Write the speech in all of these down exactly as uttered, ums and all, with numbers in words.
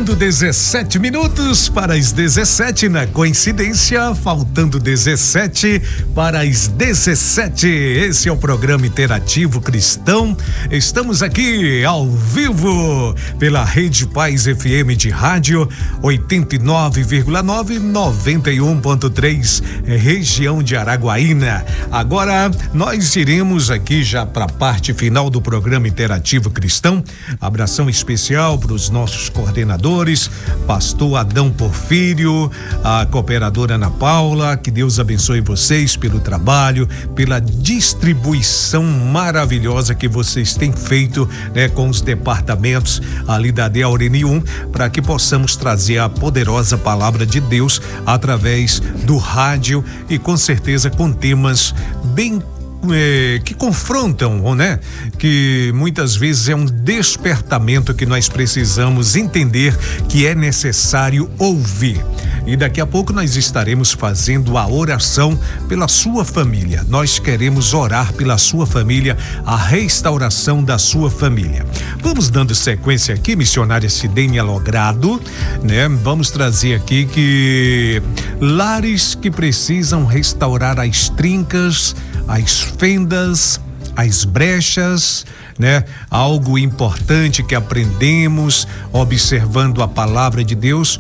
Faltando dezessete minutos para as dezessete, na coincidência, faltando dezessete para as dezessete. Esse é o programa Interativo Cristão. Estamos aqui ao vivo pela Rede Paz F M de rádio, oitenta e nove vírgula nove, noventa e um ponto três, região de Araguaína. Agora nós iremos aqui já para a parte final do programa Interativo Cristão. Abração especial para os nossos coordenadores, pastor Adão Porfírio, a cooperadora Ana Paula. Que Deus abençoe vocês pelo trabalho, pela distribuição maravilhosa que vocês têm feito, né, com os departamentos ali da D A U R N um, para que possamos trazer a poderosa palavra de Deus através do rádio e com certeza com temas bem É, que confrontam, né? Que muitas vezes é um despertamento que nós precisamos entender que é necessário ouvir. E daqui a pouco nós estaremos fazendo a oração pela sua família. Nós queremos orar pela sua família, a restauração da sua família. Vamos dando sequência aqui, missionária Sidênia Logrado, né? Vamos trazer aqui que lares que precisam restaurar as trincas, as fendas, as brechas, né? Algo importante que aprendemos observando a palavra de Deus,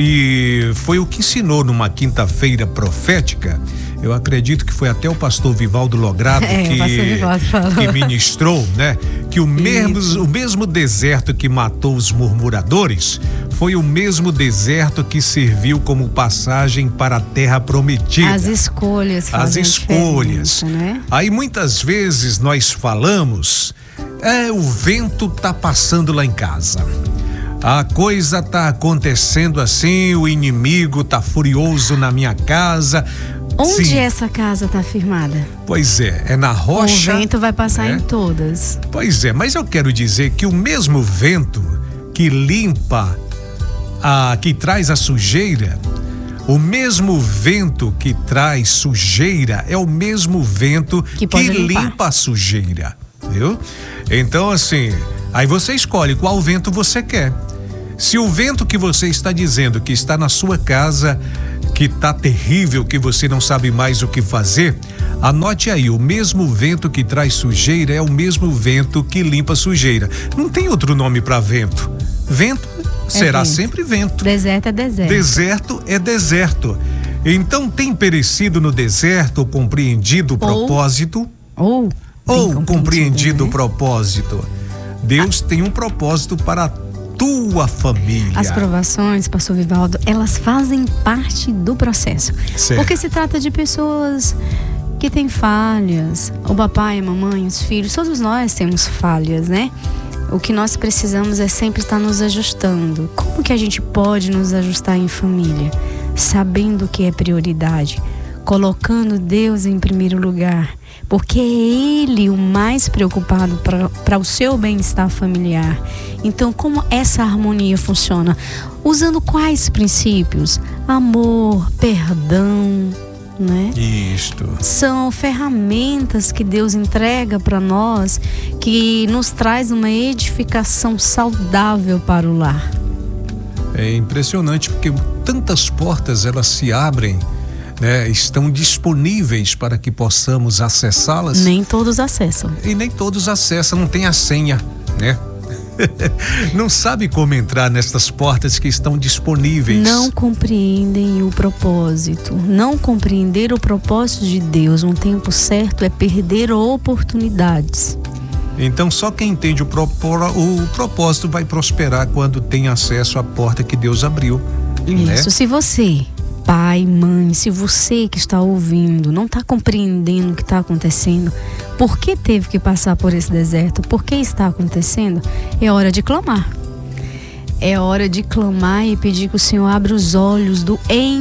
e foi o que ensinou numa quinta-feira profética. Eu acredito que foi até o pastor Vivaldo Logrado é, que, que ministrou, né? Que o mesmo, o mesmo deserto que matou os murmuradores foi o mesmo deserto que serviu como passagem para a terra prometida. As escolhas fazem As escolhas. Né? Aí muitas vezes nós falamos, é, o vento tá passando lá em casa. A coisa tá acontecendo assim, o inimigo tá furioso na minha casa. Onde Sim. essa casa está firmada? Pois é, é na rocha. O vento vai passar, né? Em todas. Pois é, mas eu quero dizer que o mesmo vento que limpa, a, que traz a sujeira, o mesmo vento que traz sujeira é o mesmo vento que, que limpa a sujeira, viu? Então assim, aí você escolhe qual vento você quer. Se o vento que você está dizendo que está na sua casa, que tá terrível, que você não sabe mais o que fazer, anote aí, o mesmo vento que traz sujeira é o mesmo vento que limpa sujeira. Não tem outro nome para vento. Vento é será vento. Sempre vento. Deserto é deserto. Deserto é deserto. Então tem perecido no deserto ou compreendido o propósito? Ou, ou compreendido o, né? propósito. Deus ah. tem um propósito para a tua família. As provações, pastor Vivaldo, elas fazem parte do processo. Certo. Porque se trata de pessoas que têm falhas. O papai, a mamãe, os filhos, todos nós temos falhas, né? O que nós precisamos é sempre estar nos ajustando. Como que a gente pode nos ajustar em família? Sabendo o que é prioridade, colocando Deus em primeiro lugar, porque é Ele o mais preocupado para o seu bem-estar familiar. Então, como essa harmonia funciona? Usando quais princípios? Amor, perdão, né? Isto. São ferramentas que Deus entrega para nós, que nos traz uma edificação saudável para o lar. É impressionante porque tantas portas elas se abrem, né, estão disponíveis para que possamos acessá-las. Nem todos acessam. E nem todos acessam, não tem a senha, né? Não sabe como entrar nessas portas que estão disponíveis. Não compreendem o propósito. Não compreender o propósito de Deus no tempo certo é perder oportunidades. Então só quem entende o, propor, o propósito vai prosperar quando tem acesso à porta que Deus abriu. Isso, né? Se você, pai, mãe, se você que está ouvindo não está compreendendo o que está acontecendo, por que teve que passar por esse deserto, por que está acontecendo, é hora de clamar. É hora de clamar e pedir que o Senhor abra os olhos do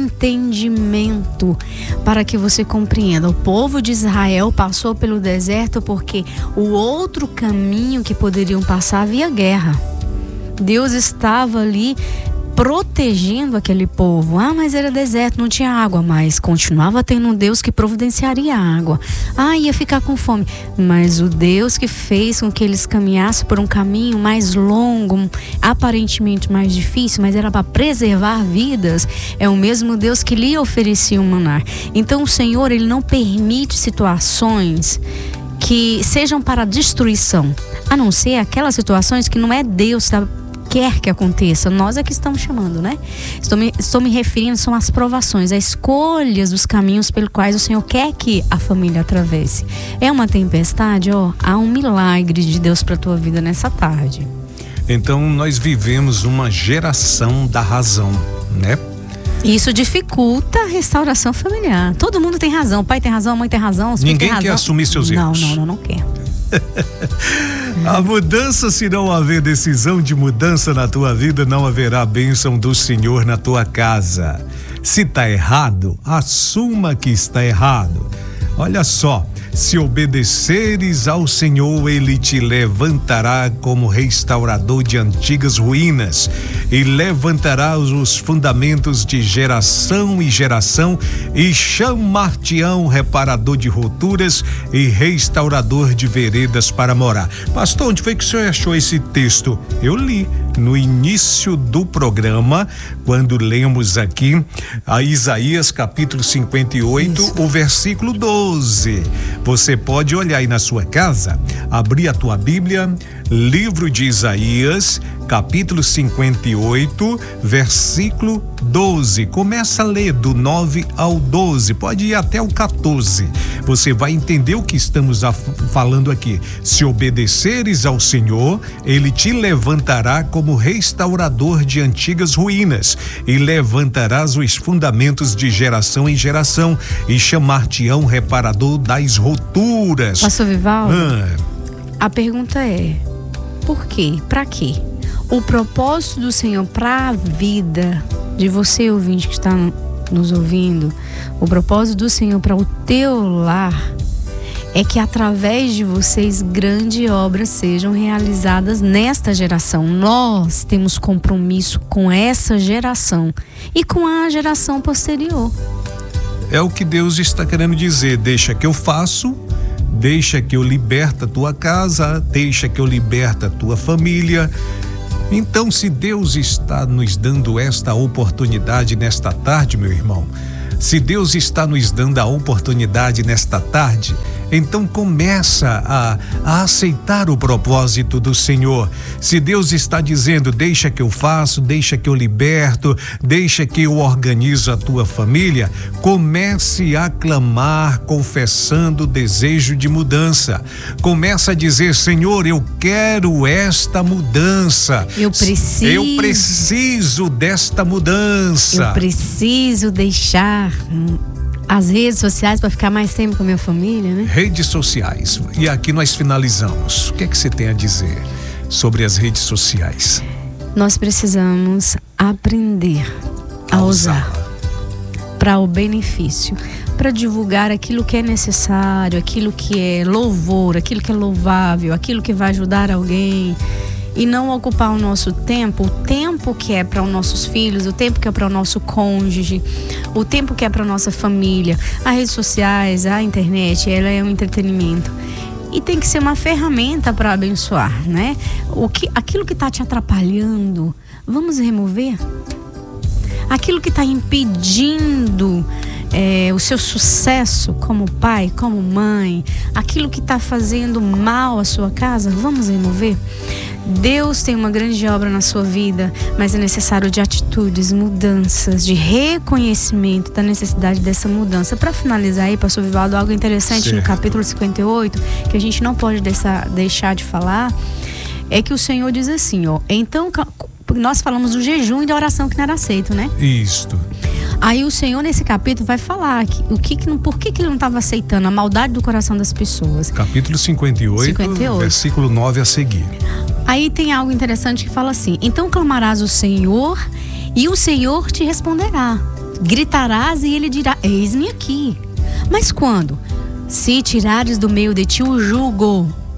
entendimento para que você compreenda. O povo de Israel passou pelo deserto porque o outro caminho que poderiam passar havia guerra. Deus estava ali protegendo aquele povo. Ah, mas era deserto, não tinha água, mas continuava tendo um Deus que providenciaria água. Ah, ia ficar com fome, mas o Deus que fez com que eles caminhassem por um caminho mais longo, aparentemente mais difícil, mas era para preservar vidas, é o mesmo Deus que lhe oferecia o maná. Então o Senhor, ele não permite situações que sejam para destruição, a não ser aquelas situações que não é Deus que quer que aconteça, nós é que estamos chamando, né? Estou me, estou me referindo, são as provações, as escolhas dos caminhos pelos quais o Senhor quer que a família atravesse. É uma tempestade, ó, há um milagre de Deus para a tua vida nessa tarde. Então nós vivemos uma geração da razão, né? Isso dificulta a restauração familiar. Todo mundo tem razão, o pai tem razão, a mãe tem razão, os filhos têm razão. Ninguém quer assumir seus erros. Não, não, não, não quer. A mudança, se não haver decisão de mudança na tua vida, não haverá bênção do Senhor na tua casa. Se está errado, assuma que está errado. Olha só, se obedeceres ao Senhor, Ele te levantará como restaurador de antigas ruínas e levantará os fundamentos de geração e geração e chamar-te-ão reparador de rupturas e restaurador de veredas para morar. Pastor, onde foi que o senhor achou esse texto? Eu li no início do programa, quando lemos aqui a Isaías capítulo cinquenta e oito, Isso. o versículo doze. Você pode olhar aí na sua casa, abrir a tua Bíblia, livro de Isaías, capítulo cinquenta e oito, versículo doze. Começa a ler do nove ao doze, pode ir até o quatorze. Você vai entender o que estamos a, falando aqui. Se obedeceres ao Senhor, Ele te levantará como restaurador de antigas ruínas e levantarás os fundamentos de geração em geração e chamar-te-ão reparador das rupturas. Pastor Vivaldo, ah. a pergunta é: por quê? Para quê? O propósito do Senhor para a vida de você, ouvinte, que está nos ouvindo, o propósito do Senhor para o teu lar é que através de vocês grandes obras sejam realizadas nesta geração. Nós temos compromisso com essa geração e com a geração posterior. É o que Deus está querendo dizer: deixa que eu faço, deixa que eu liberta a tua casa, deixa que eu liberta a tua família. Então, se Deus está nos dando esta oportunidade nesta tarde, meu irmão, se Deus está nos dando a oportunidade nesta tarde, então começa a, a aceitar o propósito do Senhor. Se Deus está dizendo, deixa que eu faço, deixa que eu liberto, deixa que eu organizo a tua família, comece a clamar, confessando o desejo de mudança. Começa a dizer, Senhor, eu quero esta mudança. Eu preciso. Eu preciso desta mudança. Eu preciso deixar as redes sociais para ficar mais tempo com a minha família, né? Redes sociais. E aqui nós finalizamos. O que é que você tem a dizer sobre as redes sociais? Nós precisamos aprender a, a usar para o benefício, para divulgar aquilo que é necessário, aquilo que é louvor, aquilo que é louvável, aquilo que vai ajudar alguém. E não ocupar o nosso tempo, o tempo que é para os nossos filhos, o tempo que é para o nosso cônjuge, o tempo que é para a nossa família. As redes sociais, a internet, ela é um entretenimento. E tem que ser uma ferramenta para abençoar, né? O que, aquilo que está te atrapalhando, vamos remover? Aquilo que está impedindo É, o seu sucesso como pai, como mãe, aquilo que está fazendo mal à sua casa, vamos remover? Deus tem uma grande obra na sua vida, mas é necessário de atitudes, mudanças, de reconhecimento da necessidade dessa mudança. Para finalizar aí, pastor Vivaldo, algo interessante certo. No capítulo cinquenta e oito, que a gente não pode deixar, deixar de falar, é que o Senhor diz assim, ó, então nós falamos do jejum e da oração que não era aceito, né? Isto. Aí o Senhor nesse capítulo vai falar que, o que, por que, que ele não estava aceitando a maldade do coração das pessoas. Capítulo cinquenta e oito, cinquenta e oito, versículo nove a seguir. Aí tem algo interessante que fala assim, então clamarás o Senhor e o Senhor te responderá. Gritarás e ele dirá, eis-me aqui. Mas quando? Se tirares do meio de ti o jugo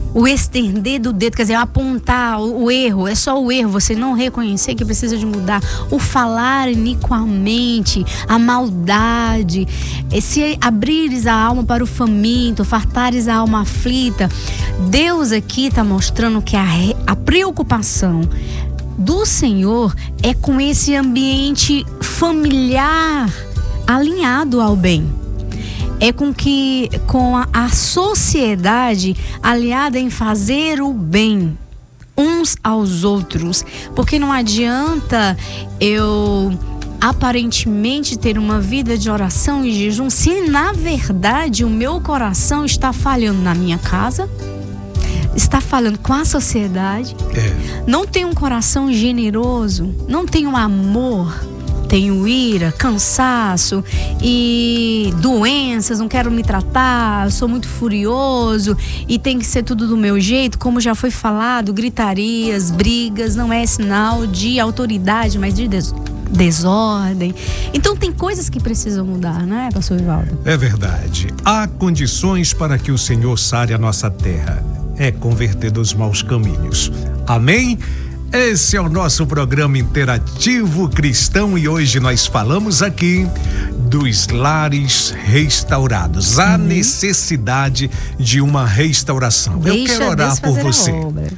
o estender do dedo, quer dizer, apontar o, o erro, é só o erro, você não reconhecer que precisa de mudar, o falar iniquamente, a maldade, se abrires a alma para o faminto, fartares a alma aflita. Deus aqui está mostrando que a, a preocupação do Senhor é com esse ambiente familiar alinhado ao bem. É com que com a, a sociedade aliada em fazer o bem uns aos outros, porque não adianta eu aparentemente ter uma vida de oração e jejum se na verdade o meu coração está falhando na minha casa, está falhando com a sociedade, é. Não tem um coração generoso, não tem um amor. Tenho ira, cansaço e doenças, não quero me tratar, sou muito furioso e tem que ser tudo do meu jeito, como já foi falado, gritarias, brigas, não é sinal de autoridade, mas de des- desordem. Então tem coisas que precisam mudar, não é, pastor Vivaldo? É verdade. Há condições para que o Senhor sare a nossa terra. É converter dos maus caminhos. Amém? Esse é o nosso programa interativo cristão e hoje nós falamos aqui dos lares restaurados, a uhum. necessidade de uma restauração. Deixa Eu quero orar Deus por você.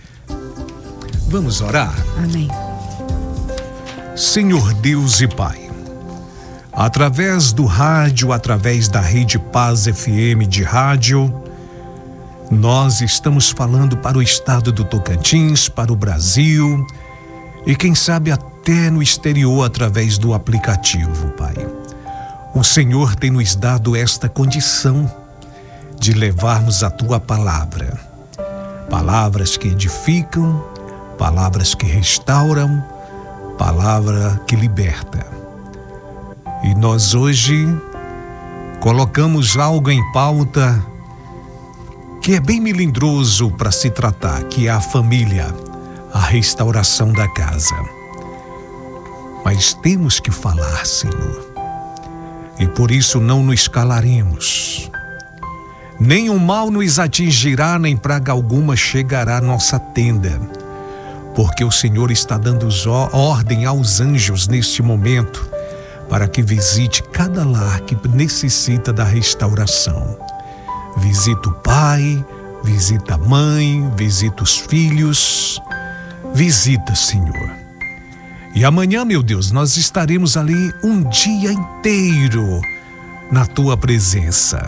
Vamos orar? Amém. Senhor Deus e Pai, através do rádio, através da Rede Paz F M de rádio, nós estamos falando para o estado do Tocantins, para o Brasil e quem sabe até no exterior através do aplicativo, Pai. O Senhor tem nos dado esta condição de levarmos a Tua palavra. Palavras que edificam, palavras que restauram, palavra que liberta. E nós hoje colocamos algo em pauta que é bem melindroso para se tratar, que é a família, a restauração da casa. Mas temos que falar, Senhor, e por isso não nos calaremos. Nem o mal nos atingirá, nem praga alguma chegará à nossa tenda, porque o Senhor está dando ordem aos anjos neste momento, para que visite cada lar que necessita da restauração. Visita o pai, visita a mãe, visita os filhos, visita, Senhor. E amanhã, meu Deus, nós estaremos ali um dia inteiro na Tua presença.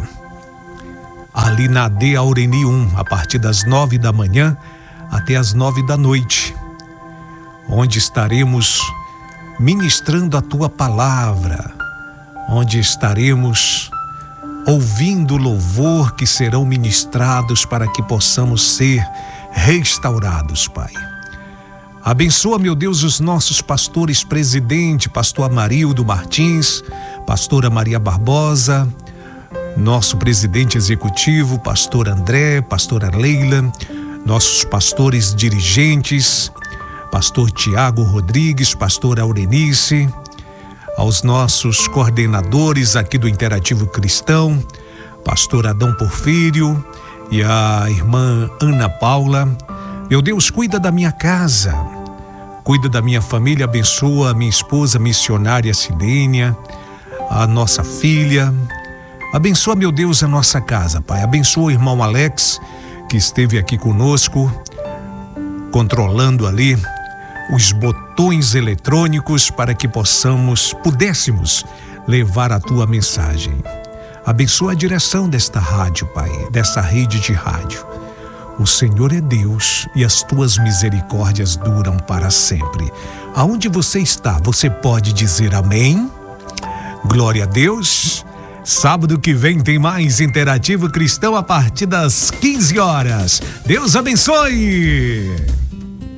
Ali na D Aureni um, a partir das nove da manhã até as nove da noite, onde estaremos ministrando a Tua palavra, onde estaremos ouvindo louvor que serão ministrados para que possamos ser restaurados, Pai. Abençoa, meu Deus, os nossos pastores presidente, pastor Amarildo Martins, pastora Maria Barbosa, nosso presidente executivo, pastor André, pastora Leila, nossos pastores dirigentes, pastor Tiago Rodrigues, pastora Aurenice, aos nossos coordenadores aqui do Interativo Cristão, pastor Adão Porfírio e a irmã Ana Paula. Meu Deus, cuida da minha casa, cuida da minha família, abençoa a minha esposa missionária Sidênia, a nossa filha, abençoa, meu Deus, a nossa casa, Pai. Abençoa o irmão Alex, que esteve aqui conosco, controlando ali os botões eletrônicos para que possamos, pudéssemos levar a Tua mensagem. Abençoa a direção desta rádio, Pai, dessa rede de rádio. O Senhor é Deus e as Tuas misericórdias duram para sempre. Aonde você está, você pode dizer amém? Glória a Deus. Sábado que vem tem mais Interativo Cristão a partir das quinze horas. Deus abençoe!